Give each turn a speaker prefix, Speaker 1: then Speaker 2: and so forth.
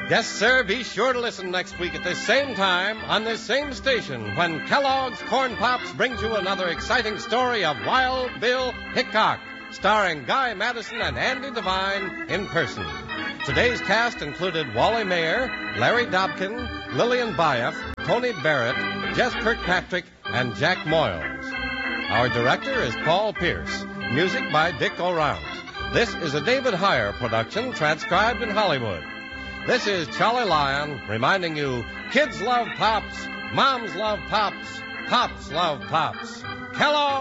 Speaker 1: Yes, sir, be sure to listen next week at this same time on this same station when Kellogg's Corn Pops brings you another exciting story of Wild Bill Hickok, starring Guy Madison and Andy Devine in person. Today's cast included Wally Mayer, Larry Dobkin, Lillian Bayef, Tony Barrett, Jess Kirkpatrick, and Jack Moyles. Our director is Paul Pierce. Music by Dick O'Round. This is a David Heyer production transcribed in Hollywood. This is Charlie Lyon reminding you, kids love Pops, moms love Pops, Pops love Pops. Kellogg!